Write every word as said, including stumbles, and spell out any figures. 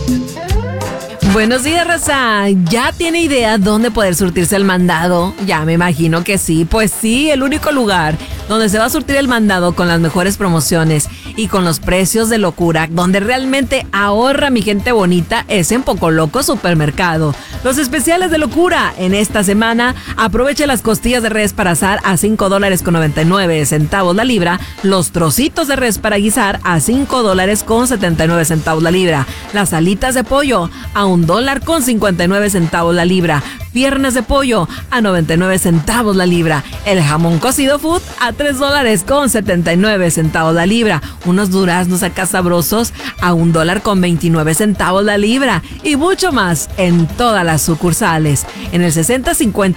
Buenos días, raza. ¿Ya tiene idea dónde poder surtirse el mandado? Ya me imagino que sí. Pues sí, el único lugar donde se va a surtir el mandado con las mejores promociones y con los precios de locura, donde realmente ahorra mi gente bonita, es en Poco Loco Supermercado. Los especiales de locura en esta semana: aproveche las costillas de res para asar a cinco dólares con noventa y nueve centavos la libra, los trocitos de res para guisar a cinco dólares con setenta y nueve centavos la libra, las alitas de pollo a un dólar con cincuenta y nueve centavos la libra, piernas de pollo a noventa y nueve centavos la libra, el jamón cocido food a tres dólares con setenta y nueve centavos la libra, unos duraznos acá sabrosos a un dólar con veintinueve centavos la libra y mucho más en todas las sucursales. En el sesenta cincuenta